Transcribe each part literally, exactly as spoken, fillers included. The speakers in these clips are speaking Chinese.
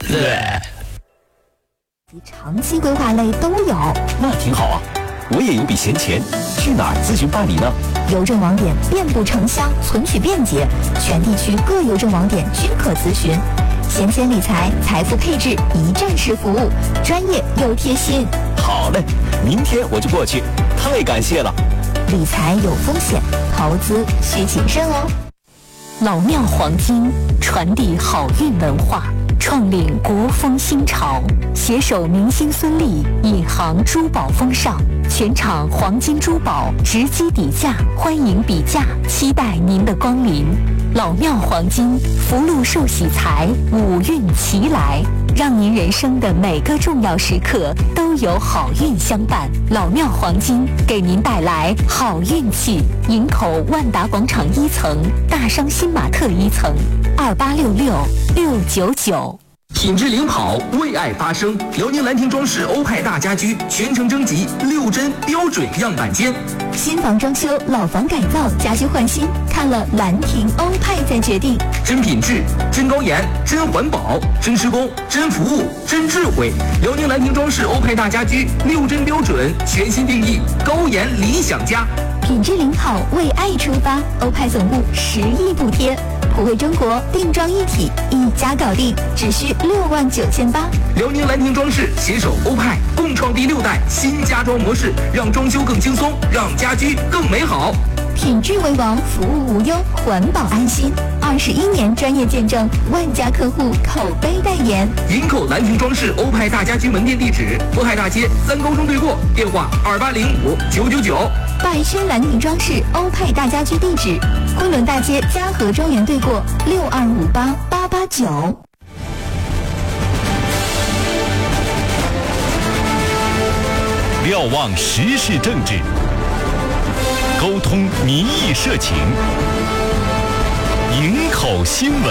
长期规划类都有， 那挺好啊。我也有笔闲钱，去哪儿咨询办理呢？ 邮政网点遍布城乡，存取便捷，全地区各邮政网点均可咨询。闲钱理财、财富配置一站式服务，专业又贴心。 好嘞，明天我就过去，太感谢了。 理财有风险，投资需谨慎哦。 老庙黄金传递好运文化，创领国风新潮，携手明星孙俪，引航珠宝风尚。全场黄金珠宝直击底价，欢迎比价，期待您的光临。老庙黄金，福禄寿喜财，五运齐来，让您人生的每个重要时刻都有好运相伴。老庙黄金给您带来好运气。营口万达广场一层，大商新玛特一层，二八六六六九九。 品质领跑，为爱发声。辽宁兰亭装饰欧派大家居全程征集六针标准样板间。 新房装修、老房改造、家居换新，看了兰亭欧派再决定。 真品质、真高颜、真环保、真施工、真服务、真智慧。辽宁兰亭装饰欧派大家居六针标准全新定义，高颜理想家。 品质领跑，为爱出发。欧派总部十亿补贴。普惠中国，定妆一体，一家搞定，只需六万九千八。 辽宁兰亭装饰携手欧派，共创第六代新家装模式，让装修更轻松，让家居更美好。 品质为王，服务无忧，环保安心。二十一年专业见证，万家客户口碑代言。 营口兰亭装饰欧派大家居门店地址：渤海大街三高中对过，电话二八零五九九九。 百轩兰亭装饰欧派大家居地址：昆仑大街嘉禾庄园对过，六二五八八八九。 瞭望时事政治，沟通民意社情，营口新闻。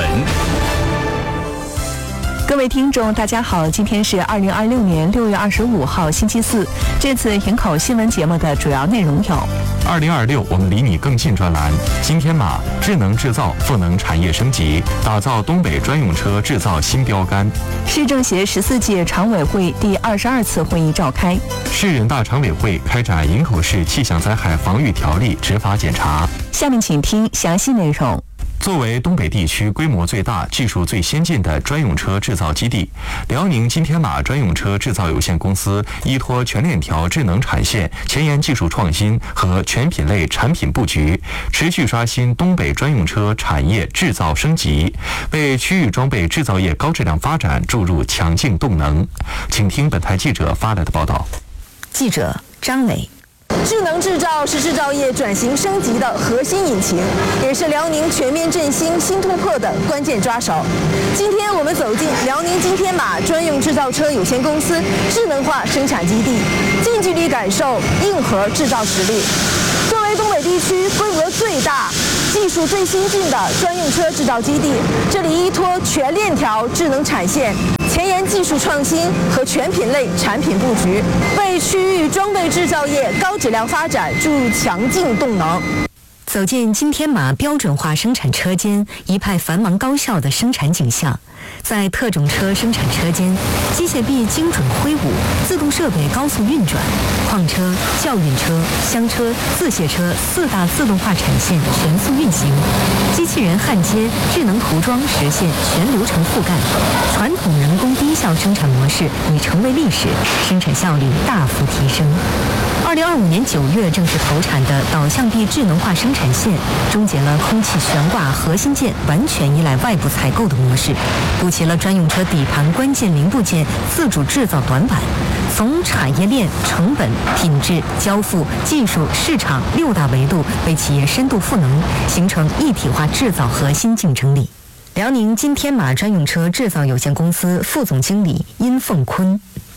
各位听众，大家好，今天是二零二六年六月二十五号，星期四。这次营口新闻节目的主要内容有： 二零二六我们离你更近专栏，今天马智能制造赋能产业升级，打造东北专用车制造新标杆。 市政协十四届常委会第二十二次会议召开， 市人大常委会开展营口市气象灾害防御条例执法检查。 下面请听详细内容。 作为东北地区规模最大、技术最先进的专用车制造基地，辽宁金天马专用车制造有限公司依托全链条智能产线、前沿技术创新和全品类产品布局，持续刷新东北专用车产业制造升级，为区域装备制造业高质量发展注入强劲动能。请听本台记者发来的报道。 记者张磊。 智能制造是制造业转型升级的核心引擎，也是辽宁全面振兴新突破的关键抓手。今天我们走进辽宁金天马专用制造车有限公司智能化生产基地，近距离感受硬核制造实力。作为东北地区规模最大、技术最先进的专用车制造基地，这里依托全链条智能产线、前沿技术创新和全品类产品布局，为区域装备制造业高质量发展注入强劲动能。 走进金天马标准化生产车间，一派繁忙高效的生产景象。在特种车生产车间，机械臂精准挥舞，自动设备高速运转，矿车、教运车、厢车、自卸车四大自动化产线全速运行，机器人焊接、智能涂装实现全流程覆盖，传统人工低效生产模式已成为历史，生产效率大幅提升。二零二五年九月正式投产的导向臂智能化生产线，终结了空气悬挂核心件完全依赖外部采购的模式，补齐了专用车底盘关键零部件自主制造短板，从产业链、成本、品质、交付、技术、市场六大维度为企业深度赋能，形成一体化制造核心竞争力。辽宁金天马专用车制造有限公司副总经理殷凤坤。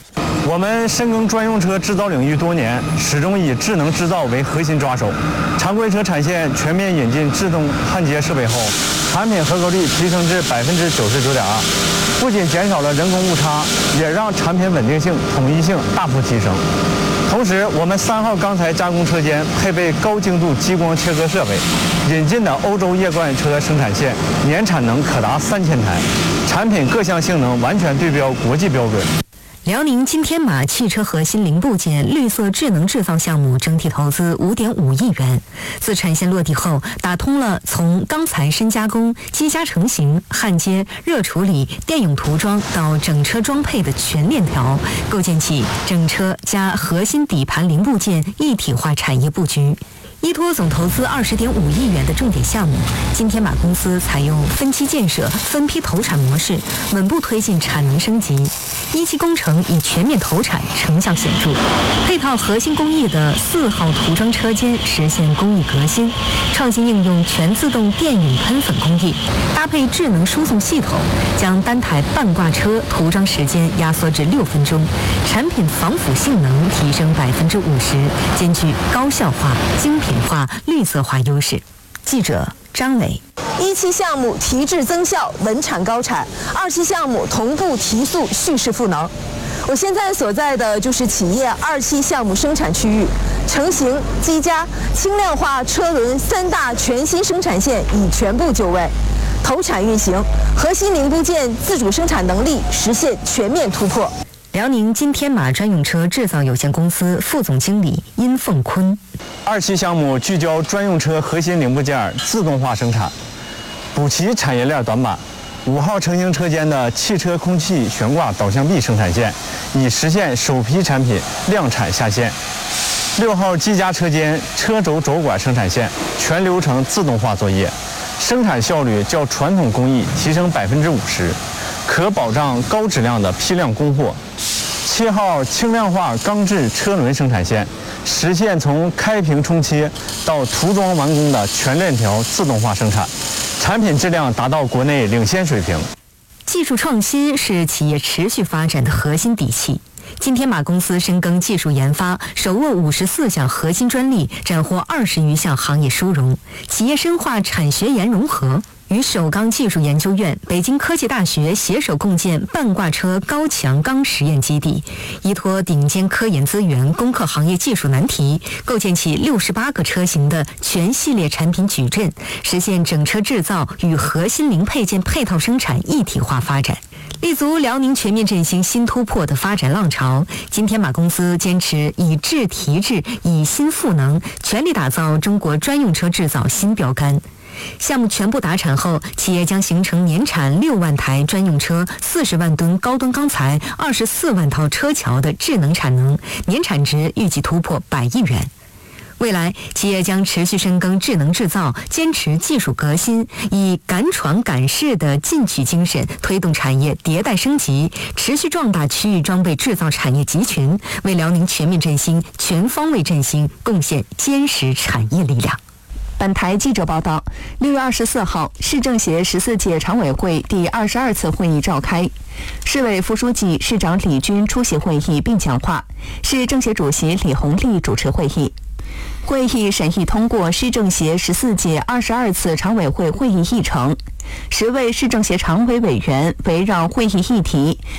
我们深耕专用车制造领域多年，始终以智能制造为核心抓手。常规车产线全面引进自动焊接设备后，产品合格率提升至百分之九十九点二，不仅减少了人工误差，也让产品稳定性、统一性大幅提升。同时，我们三号钢材加工车间配备高精度激光切割设备，引进的欧洲液罐车生产线年产能可达三千台，产品各项性能完全对标国际标准。 辽宁金天马汽车核心零部件绿色智能制造项目整体投资 五点五亿元，自产线落地后，打通了从钢材深加工、机加成型、焊接、热处理、电泳涂装到整车装配的全链条，构建起整车加核心底盘零部件一体化产业布局。依托总投资二十点五亿元的重点项目，金天马公司采用分期建设、分批投产模式，稳步推进产能升级。一期工程已全面投产，成效显著。配套核心工艺的四号涂装车间实现工艺革新，创新应用全自动电泳喷粉工艺，搭配智能输送系统，将单台半挂车涂装时间压缩至六分钟，产品防腐性能提升百分之五十，兼具高效化、精品化、绿色化优势。记者张伟。 一期项目提质增效，稳产高产；二期项目同步提速，蓄势赋能。我现在所在的就是企业二期项目生产区域，成型、机加、轻量化车轮三大全新生产线已全部就位，投产运行，核心零部件自主生产能力实现全面突破。 辽宁金天马专用车制造有限公司副总经理殷凤坤。 二期项目聚焦专用车核心零部件自动化生产，补齐产业链短板。五号成型车间的汽车空气悬挂导向臂生产线已实现首批产品量产下线。六号机加车间车轴轴管生产线全流程自动化作业，生产效率较传统工艺提升百分之五十，可保障高质量的批量供货。七号轻量化钢制车轮生产线实现从开瓶冲切到涂装完工的全链条自动化生产，产品质量达到国内领先水平。 技术创新是企业持续发展的核心底气。金天马公司深耕技术研发，手握五十四项核心专利，斩获二十余项行业殊荣。企业深化产学研融合，与首钢技术研究院、北京科技大学携手共建半挂车高强钢实验基地，依托顶尖科研资源，攻克行业技术难题，构建起六十八个车型的全系列产品矩阵，实现整车制造与核心零配件配套生产一体化发展。立足辽宁全面振兴新突破的发展浪潮，金天马公司坚持以质提质、以新赋能，全力打造中国专用车制造新标杆。项目全部达产后，企业将形成年产六万台专用车、四十万吨高端钢材、二十四万套车桥的智能产能，年产值预计突破百亿元。未来，企业将持续深耕智能制造，坚持技术革新，以敢闯敢试的进取精神，推动产业迭代升级，持续壮大区域装备制造产业集群，为辽宁全面振兴、全方位振兴贡献坚实产业力量。 本台记者报道，六月二十四号，市政协十四届常委会第二十二次会议召开，市委副书记、市长李军出席会议并讲话，市政协主席李红利主持会议。会议审议通过市政协十四届二十二次常委会会议议程，十位市政协常委委员围绕会议议题，